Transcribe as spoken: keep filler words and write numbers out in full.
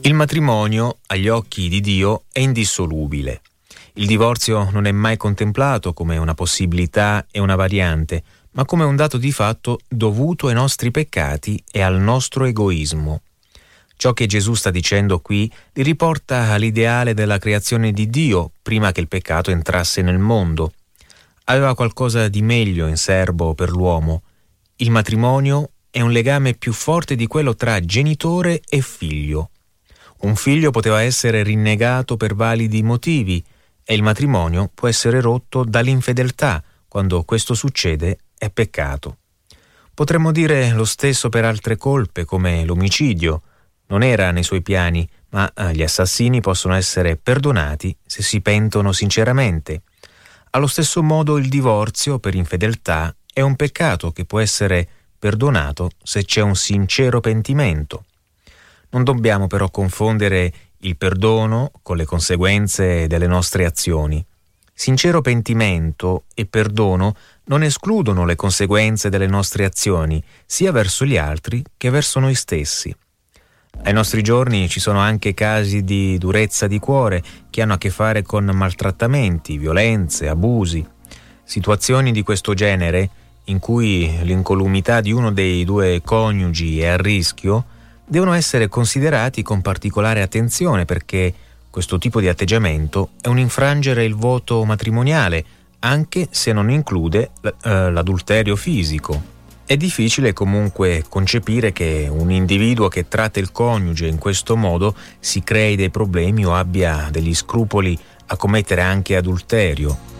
Il matrimonio, agli occhi di Dio, è indissolubile. Il divorzio non è mai contemplato come una possibilità e una variante, ma come un dato di fatto dovuto ai nostri peccati e al nostro egoismo. Ciò che Gesù sta dicendo qui li riporta all'ideale della creazione di Dio prima che il peccato entrasse nel mondo. Aveva qualcosa di meglio in serbo per l'uomo. Il matrimonio è un legame più forte di quello tra genitore e figlio. Un figlio poteva essere rinnegato per validi motivi e il matrimonio può essere rotto dall'infedeltà. Quando questo succede è peccato. Potremmo dire lo stesso per altre colpe come l'omicidio. Non era nei suoi piani, ma gli assassini possono essere perdonati se si pentono sinceramente. Allo stesso modo il divorzio per infedeltà è un peccato che può essere perdonato se c'è un sincero pentimento. Non dobbiamo però confondere il perdono con le conseguenze delle nostre azioni. Sincero pentimento e perdono non escludono le conseguenze delle nostre azioni, sia verso gli altri che verso noi stessi. Ai nostri giorni ci sono anche casi di durezza di cuore che hanno a che fare con maltrattamenti, violenze, abusi. Situazioni di questo genere, in cui l'incolumità di uno dei due coniugi è a rischio, devono essere considerati con particolare attenzione, perché questo tipo di atteggiamento è un infrangere il voto matrimoniale, anche se non include eh, l'adulterio fisico. È difficile comunque concepire che un individuo che tratta il coniuge in questo modo si crei dei problemi o abbia degli scrupoli a commettere anche adulterio.